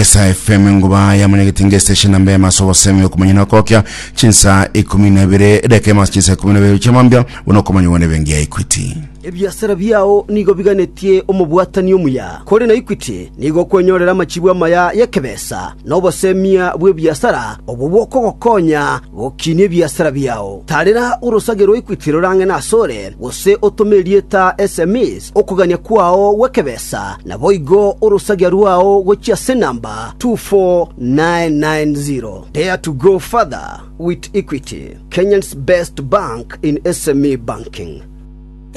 Egesa FM nguba ya mwenegetinge station namba ya masobo semi okumanyina kokya chinsa 12 deke mas chinsa 12 chimambya unokumanya wone bengi Equity. Ebyasara byao nigo biganetie omubwatani omuya kore na Equity nigo kwenyorera amachibu amaya yekebesa nobo semia bwe byasara obuboko gokonya gokinie byasara byao tarera urusagero Equity rorange na sore gose otomelieta SMS okuganya kwao wekebesa na boigo urusagero wao gochia senamba 24990. Dare to go further with Equity, Kenya's best bank in SME banking.